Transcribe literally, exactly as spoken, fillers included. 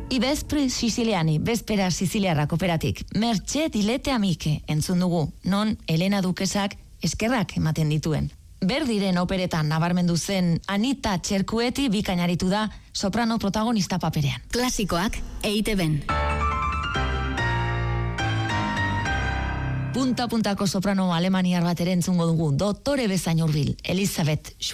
I vespri siciliani, bespera siciliarrak operatik. Mertxe dilete amike entzun dugu, non Elena Dukesak eskerrak ematen dituen. Berdiren operetan nabarmendu zen Anita Txerkueti bikainaritu da soprano protagonista paperean. Klasikoak E I Te Ben. Punta-puntako soprano alemaniar bat ere entzungo dugu, doktore bezain hurbil, Elisabeth